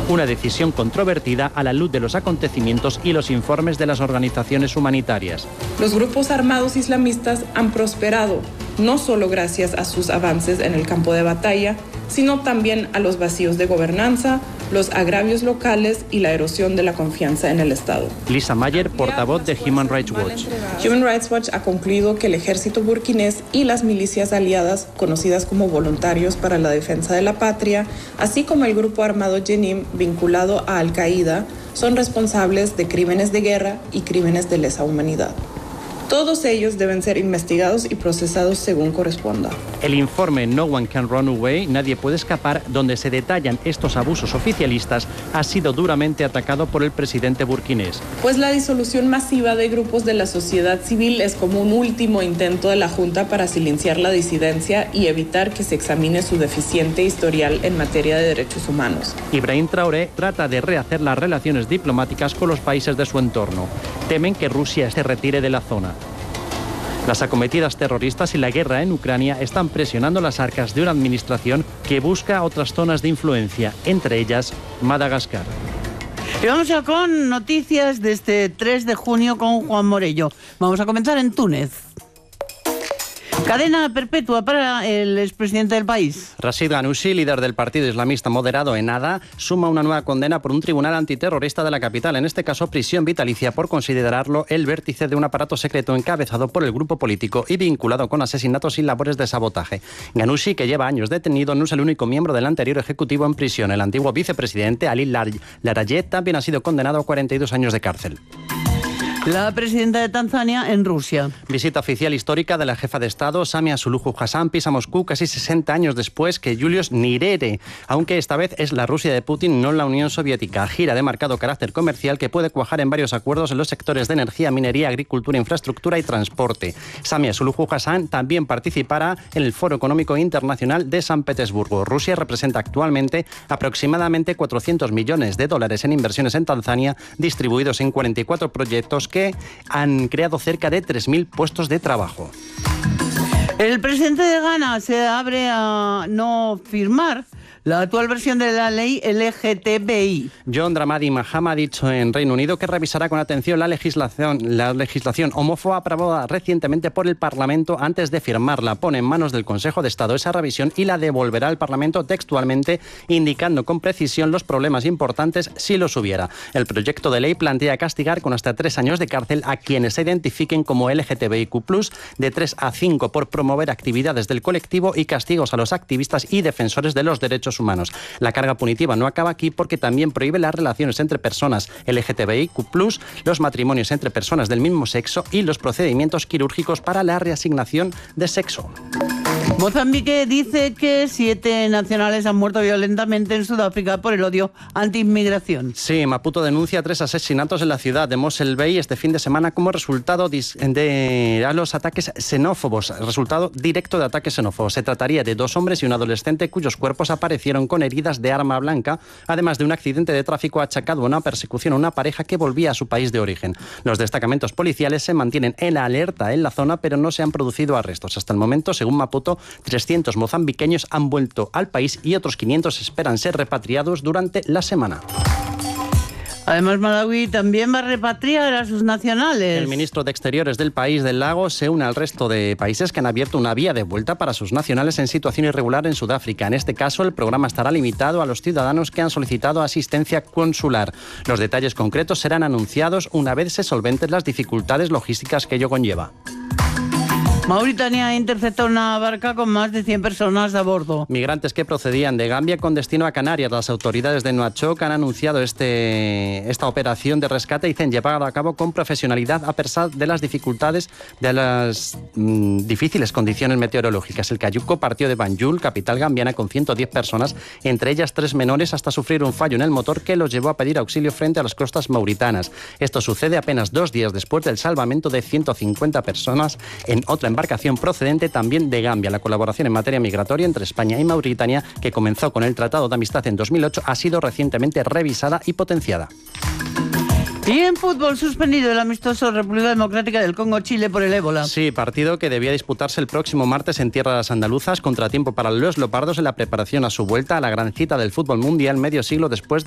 Una decisión controvertida a la luz de los acontecimientos y los informes de las organizaciones humanitarias. Los grupos armados islamistas han prosperado, no solo gracias a sus avances en el campo de batalla, sino también a los vacíos de gobernanza, los agravios locales y la erosión de la confianza en el Estado. Lisa Mayer, portavoz de Human Rights Watch. Human Rights Watch ha concluido que el ejército burkinés y las milicias aliadas, conocidas como voluntarios para la defensa de la patria, así como el grupo armado Jenim vinculado a Al-Qaeda, son responsables de crímenes de guerra y crímenes de lesa humanidad. Todos ellos deben ser investigados y procesados según corresponda. El informe No One Can Run Away, Nadie puede escapar, donde se detallan estos abusos oficialistas, ha sido duramente atacado por el presidente burkinés. Pues la disolución masiva de grupos de la sociedad civil es como un último intento de la Junta para silenciar la disidencia y evitar que se examine su deficiente historial en materia de derechos humanos. Ibrahim Traoré trata de rehacer las relaciones diplomáticas con los países de su entorno. Temen que Rusia se retire de la zona. Las acometidas terroristas y la guerra en Ucrania están presionando las arcas de una administración que busca otras zonas de influencia, entre ellas Madagascar. Y vamos ya con noticias de este 3 de junio con Juan Morello. Vamos a comenzar en Túnez. Cadena perpetua para el expresidente del país. Rashid Ghannouchi, líder del partido islamista moderado Ennahda, suma una nueva condena por un tribunal antiterrorista de la capital, en este caso prisión vitalicia por considerarlo el vértice de un aparato secreto encabezado por el grupo político y vinculado con asesinatos y labores de sabotaje. Ghannouchi, que lleva años detenido, no es el único miembro del anterior ejecutivo en prisión. El antiguo vicepresidente Ali Larayet también ha sido condenado a 42 años de cárcel. La presidenta de Tanzania en Rusia. Visita oficial histórica de la jefa de Estado, Samia Suluhu Hassan, pisa Moscú casi 60 años después que Julius Nyerere, aunque esta vez es la Rusia de Putin, no la Unión Soviética. Gira de marcado carácter comercial que puede cuajar en varios acuerdos en los sectores de energía, minería, agricultura, infraestructura y transporte. Samia Suluhu Hassan también participará en el Foro Económico Internacional de San Petersburgo. Rusia representa actualmente aproximadamente 400 millones de dólares en inversiones en Tanzania, distribuidos en 44 proyectos que han creado cerca de 3.000 puestos de trabajo. El presidente de Ghana se abre a no firmar la actual versión de la ley LGTBI. John Dramani Mahama ha dicho en Reino Unido que revisará con atención la legislación homófoba aprobada recientemente por el Parlamento antes de firmarla. Pone en manos del Consejo de Estado esa revisión y la devolverá al Parlamento textualmente, indicando con precisión los problemas importantes si los hubiera. El proyecto de ley plantea castigar con hasta 3 años de cárcel a quienes se identifiquen como LGTBIQ+, de 3 a 5 por promover actividades del colectivo y castigos a los activistas y defensores de los derechos humanos. La carga punitiva no acaba aquí porque también prohíbe las relaciones entre personas LGTBIQ+, los matrimonios entre personas del mismo sexo y los procedimientos quirúrgicos para la reasignación de sexo. Mozambique dice que 7 nacionales han muerto violentamente en Sudáfrica por el odio anti-inmigración. Sí, Maputo denuncia 3 asesinatos en la ciudad de Mossel Bay este fin de semana como resultado de los ataques xenófobos, resultado directo de ataques xenófobos. Se trataría de 2 hombres y un adolescente cuyos cuerpos aparecieron con heridas de arma blanca, además de un accidente de tráfico achacado a una persecución a una pareja que volvía a su país de origen. Los destacamentos policiales se mantienen en alerta en la zona, pero no se han producido arrestos. Hasta el momento, según Maputo, 300 mozambiqueños han vuelto al país y otros 500 esperan ser repatriados durante la semana. Además, Malawi también va a repatriar a sus nacionales. El ministro de Exteriores del país del lago se une al resto de países que han abierto una vía de vuelta para sus nacionales en situación irregular en Sudáfrica. En este caso, el programa estará limitado a los ciudadanos que han solicitado asistencia consular. Los detalles concretos serán anunciados una vez se solventen las dificultades logísticas que ello conlleva. Mauritania interceptó una barca con más de 100 personas a bordo. Migrantes que procedían de Gambia con destino a Canarias. Las autoridades de Nuakchot han anunciado esta operación de rescate y dicen llevada a cabo con profesionalidad a pesar de las dificultades de las difíciles condiciones meteorológicas. El Cayuco partió de Banjul, capital gambiana, con 110 personas, entre ellas 3 menores, hasta sufrir un fallo en el motor que los llevó a pedir auxilio frente a las costas mauritanas. Esto sucede apenas 2 días después del salvamento de 150 personas en otra embarcación procedente también de Gambia. La colaboración en materia migratoria entre España y Mauritania, que comenzó con el Tratado de Amistad en 2008, ha sido recientemente revisada y potenciada. Y en fútbol, suspendido el amistoso República Democrática del Congo-Chile por el ébola. Sí, partido que debía disputarse el próximo martes en tierras andaluzas, contratiempo para los leopardos en la preparación a su vuelta a la gran cita del fútbol mundial medio siglo después